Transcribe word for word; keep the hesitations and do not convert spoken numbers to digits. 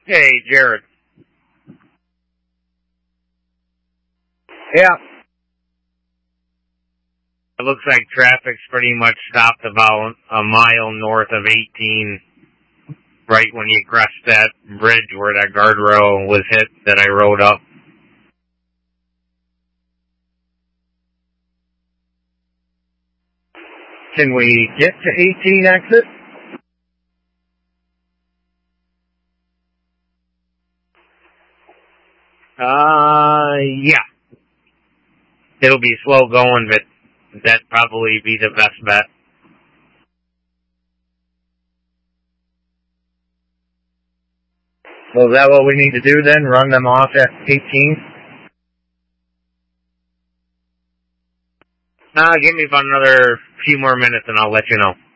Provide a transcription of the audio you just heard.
Hey, Jared. Yeah. It looks like traffic's pretty much stopped about a mile north of eighteen, right when you cross that bridge where that guardrail was hit that I rode up. Can we get to eighteen exit? Uh, yeah. It'll be slow going, but that'd probably be the best bet. So is that what we need to do then? Run them off at eighteen? Uh, give me about another few more minutes and I'll let you know.